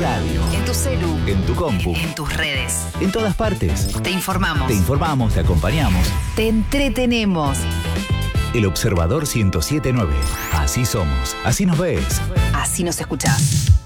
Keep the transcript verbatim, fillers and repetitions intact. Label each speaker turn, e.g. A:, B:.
A: radio,
B: en tu celu,
A: en tu compu,
B: en tus redes.
A: en todas partes.
B: Te informamos.
A: Te informamos, te acompañamos.
B: Te entretenemos.
A: El Observador ciento siete punto nueve. Así somos, así nos ves.
B: Así nos escuchás.